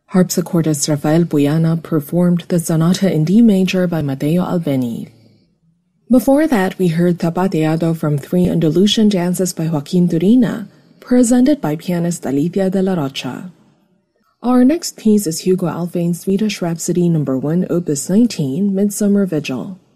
Harpsichordist Rafael Buyana performed the Sonata in D major by Matteo Albeni. Before that, we heard Zapateado from 3 Andalusian dances by Joaquin Turina, presented by pianist Alicia de la Rocha. Our next piece is Hugo Alfvén's Swedish Rhapsody No. 1, Opus 19, Midsummer Vigil.